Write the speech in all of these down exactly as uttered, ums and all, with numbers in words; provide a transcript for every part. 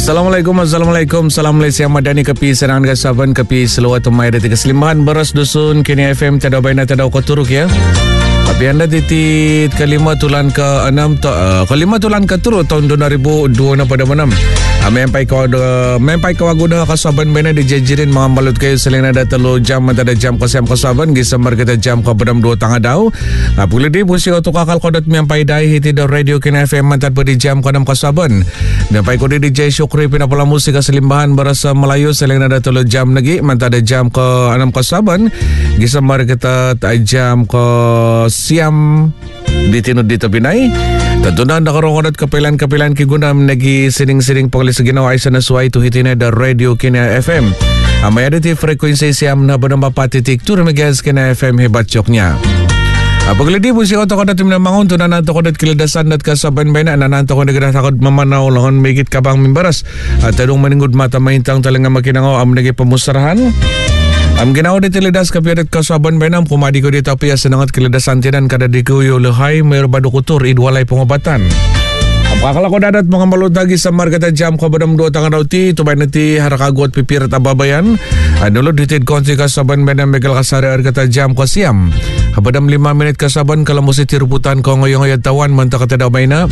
Assalamualaikum, Assalamualaikum. Salam Malaysia Madani kapi serangan kasaban kapi seluat tumai dari keselimbahan beras dusun kini F M tada baina tada koturuk ya. Tapi anda titit kelima tulan ke enam uh, kelima tulan ke turut tahun dua ribu dua puluh pada enam. Mempai kau mempai kau guna kasaban baina dijajirin mengambalut kayu seling ada telu jam ada jam kasiam kasaban gisamar kita jam ke bedam dua tangah dau. Nah boleh di pusi untuk akal kodat mempai dai hiti da radio kini F M mantat pada jam ke enam kasaban. Mempai kau di D J Syukri pinapala musik keselimbahan berasa Melayu seling ada telu jam lagi mantat ada jam ke enam kasaban gisamar kita jam ke siam di tinud di tebinai. Tentunya anda karongodat kepilan-kepilan kiguna menagi siring-siring penglis seginaw ay sanasway tu hitina da radio kina F M. Amay ada ti frekuensi siam na benamba patitik tur megas kina F M hebat coknya. Paglidi pun si otak kodat minamangon tu nananto kodat kiladasan dat kasaban baina nananto kodat kena takot memanaw lahon megit kabang mimbaras. Tadong meninggut mata maintang talenga makinangaw am nagi pemusarahan. Am ginawa di tilidas kapiadat kasaban benam kumadi ko di tapi ya senangat kilidasan tinan kada dikuyo lehai merbadu kutur idwalay pengobatan. Am kakala ko dadat mga malutagi sa marketa jam ko badam dua tangan rauti tubay nati harakagot pipirat ababayan. Anulod ditid konsi kasaban benam megal kasari arketa jam ko siam. Habadam lima menit kasaban kalamusi tiruputan ko ngoyong tawan manta katadaw bayna.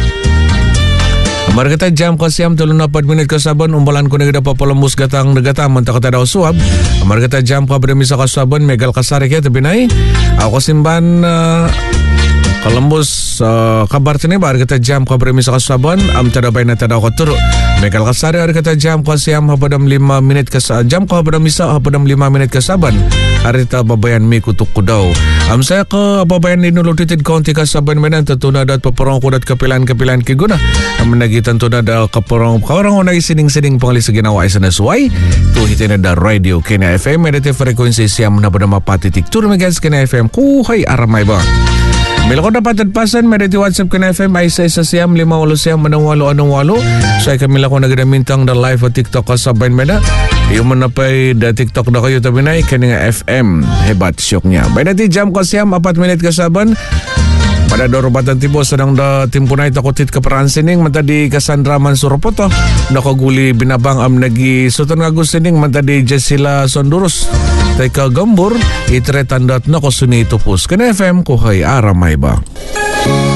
Amar kita jam ko siam tulun apat minit kasaban umbalan ko nagda papalamus gatang nagata manta kata daw suab. Amar kita jam ko bermisa kasaban megal kasari kaya tabinay. Ako simban uh, kalambus uh, kabar tini bar kita jam ko bermisa kasaban am tadabay na tadaw ko turo. Megal kasari ar kita jam ko siam hapadam lima menit kasaban jam ko hapadam misa hapadam lima menit kasaban. Arita babayan mi kutuk kudaw. Am saya ke babayan inulutitid konti kasaban menan tatuna dat paparong kudat kapilan-kapilan kiguna. Am nagi tantuna da kaparong kawarang unay sining-sining pangalis ginawa ay sanasway. Tuhitin na da radio kina F M edete frekuensi siam na badama patitik tur megas kina F M kuhay aramay ba. Mila ko dapat adpasan mediti WhatsApp kina F M ay sa isa siyam lima walo siyam manang walo anong walo. So ay kamila ko nagadamintang da live o TikTok kasaban mena. Yung manapay da TikTok na kayo tabinay kaninga F M hebat syoknya. Bainati jam ko siyam apat minit kasaban. Pada dorobatan tibo sedang da timpunay takotit kaparaan sining manta di Cassandra Mansuropoto. Nakaguli binabang am nagi sutan ngagus sining manta di Jesila Sondurus. Tay ka gambur itretandat na ko sunitupus. Kena F M kuhay aramay ba.